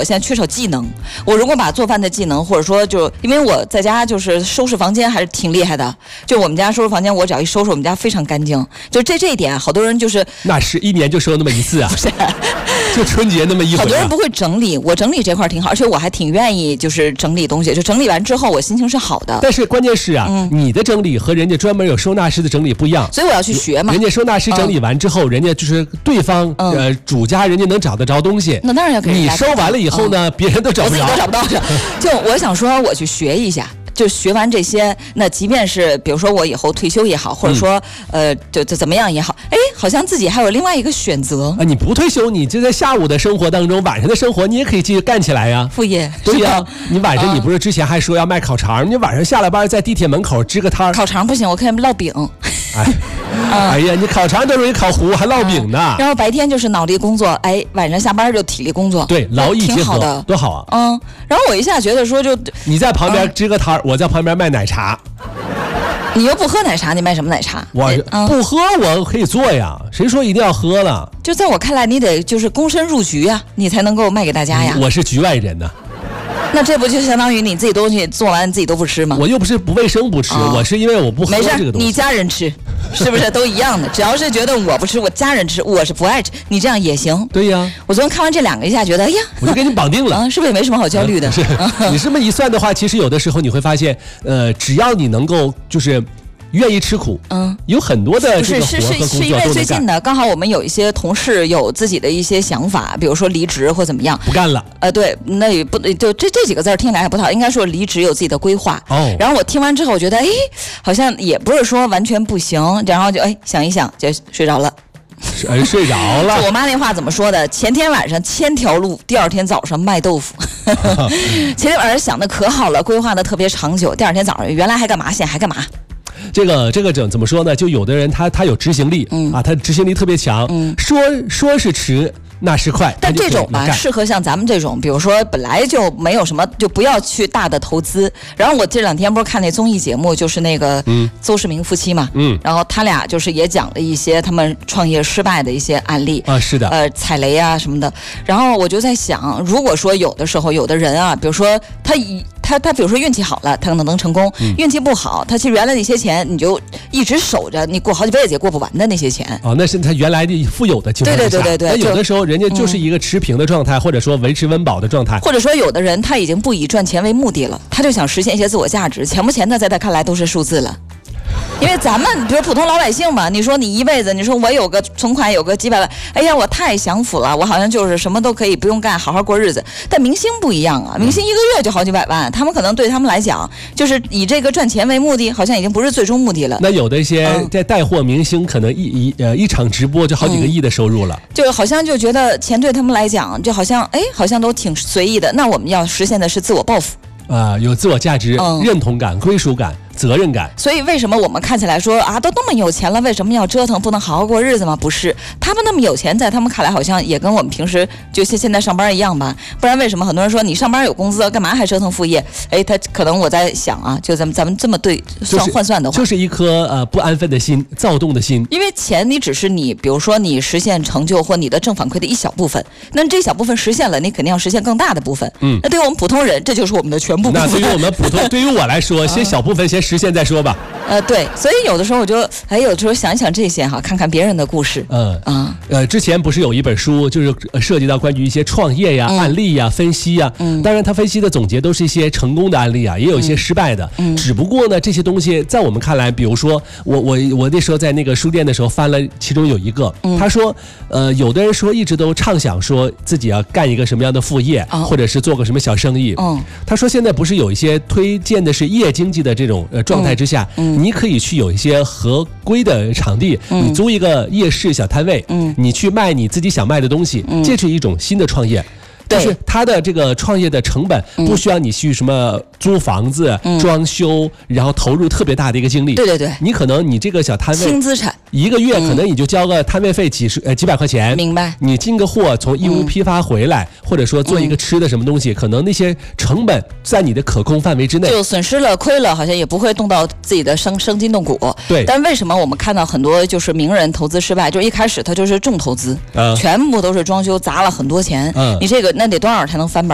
现在缺少技能。我如果把做饭的技能，或者说就因为我在家就是收拾房间还是挺厉害的，就我们家收拾房间，我只要一收拾，我们家非常干净。就这一点，好多人就是那是一年就收那么一次啊， 不是， 就春节那么一回、啊。 好多人不会整理，我整理这块挺好，而且我还挺愿意就是整理东西，就整理完之后我心情是好的。 但是关键是啊，你的整理和人家专门有收纳师的整理不一样， 所以我要去学嘛。 人家收纳师整理完之后，人家就是对方主家人家能找得着东西， 那当然要给人家。 你收完了以后呢，别人都找不着， 我自己都找不到。就我想说，我去学一下。就学完这些，那即便是比如说我以后退休也好，或者说就怎么样也好，哎，好像自己还有另外一个选择啊。你不退休，你就在下午的生活当中，晚上的生活你也可以继续干起来呀， 副业。 对呀，你晚上你不是之前还说要卖烤肠，你晚上下了班在地铁门口支个摊儿。 烤肠不行，我可以烙饼。 哎呀，你烤肠都容易烤糊，还烙饼呢。 然后白天就是脑力工作，哎，晚上下班就体力工作。 对，劳逸结合， 挺好的， 多好啊。 然后我一下觉得说，就你在旁边支个摊儿，我在旁边卖奶茶。 你又不喝奶茶，你卖什么奶茶？ 我不喝，我可以做呀。谁说一定要喝了？ 就在我看来，你得就是躬身入局呀，你才能够卖给大家呀。 我是局外人呢。 那这不就相当于你自己东西做完自己都不吃吗？ 我又不是不卫生不吃，我是因为我不喝这个东西。 你家人吃，是不是都一样的？只要是觉得我不吃，我家人吃，我是不爱吃，你这样也行。 对呀， 我昨天看完这两个一下，觉得哎呀， 我就给你绑定了， 是不是也没什么好焦虑的？ 是，你这么一算的话，其实有的时候你会发现，只要你能够就是愿意吃苦，有很多的这个活和工作是因为最近的刚好我们有一些同事有自己的一些想法，比如说离职或怎么样， 不干了。 对，那也不就这几个字听起来还不好，应该说离职有自己的规划。然后我听完之后，我觉得哎，好像也不是说完全不行，然后就想一想就睡着了。 睡着了。 我妈那话怎么说的？前天晚上千条路，第二天早上卖豆腐。前天晚上想的可好了，规划的特别长久，第二天早上原来还干嘛，现在还干嘛？ 这个怎么说呢？就有的人他有执行力，他执行力特别强，说是迟。那是快， 但这种吧适合像咱们这种，比如说本来就没有什么，就不要去大的投资。然后我这两天不是看那综艺节目，就是那个邹市明夫妻嘛，然后他俩就是也讲了一些他们创业失败的一些案例啊，是的， 踩雷啊什么的。然后我就在想，如果说有的时候有的人啊，比如说他比如说运气好了，他可能能成功；运气不好，他其实原来那些钱你就一直守着，你过好几辈子也过不完的那些钱。 那是他原来的富有的情况下。对。那有的时候人家就是一个持平的状态，或者说维持温饱的状态。 或者说有的人他已经不以赚钱为目的了，他就想实现一些自我价值，钱不钱的在他看来都是数字了。因为咱们比如普通老百姓嘛，你说你一辈子，你说我有个存款有个几百万，哎呀我太享福了，我好像就是什么都可以不用干，好好过日子。但明星不一样啊，明星一个月就好几百万，他们可能对他们来讲，就是以这个赚钱为目的，好像已经不是最终目的了。 那有的一些在带货明星，可能一场直播就好几个亿的收入了， 就好像就觉得钱对他们来讲，就好像好像都挺随意的。那我们要实现的是自我报复。 有自我价值、认同感、归属感、责任感。 所以为什么我们看起来说啊，都那么有钱了，为什么要折腾，不能好好过日子吗？不是，他们那么有钱，在他们看来好像也跟我们平时就现在上班一样吧。不然为什么很多人说你上班有工资，干嘛还折腾副业？他可能我在想啊，就咱们这么对换算的话， 就是一颗不安分的心、躁动的心。 因为钱你只是你，比如说你实现成就或你的正反馈的一小部分，那这小部分实现了，你肯定要实现更大的部分。那对于我们普通人，这就是我们的全部部分。 那对于我们普通，对于我来说，先小部分先实现再说吧。 对，所以有的时候我就有的时候想一想这些哈，看看别人的故事。 之前不是有一本书，就是涉及到关于一些创业呀、案例呀、分析呀。当然，他分析的总结都是一些成功的案例啊，也有一些失败的。只不过呢，这些东西在我们看来，比如说我那时候在那个书店的时候翻了，其中有一个，他说，有的人说一直都畅想说自己要干一个什么样的副业，或者是做个什么小生意。他说现在不是有一些推荐的是夜经济的这种状态之下，你可以去有一些合规的场地，你租一个夜市小摊位，你去卖你自己想卖的东西，这是一种新的创业。就是他的这个创业的成本不需要你去什么租房子、装修，然后投入特别大的一个精力。对，你可能你这个小摊位轻资产， 一个月可能你就交个摊位费几百块钱， 明白？ 你进个货从义乌批发回来，或者说做一个吃的什么东西，可能那些成本在你的可控范围之内， 就损失了亏了，好像也不会动到自己的生筋动骨。 对， 但为什么我们看到很多就是名人投资失败，就一开始他就是重投资，全部都是装修，砸了很多钱，你这个那得多少才能翻本？